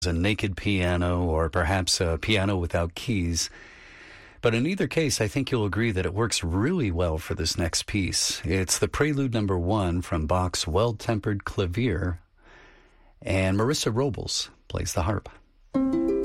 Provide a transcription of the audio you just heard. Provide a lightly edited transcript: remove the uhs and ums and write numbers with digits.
a naked piano or perhaps a piano without keys. But in either case, I think you'll agree that it works really well for this next piece. It's the Prelude number 1 from Bach's Well-Tempered Clavier, and Marissa Robles plays the harp.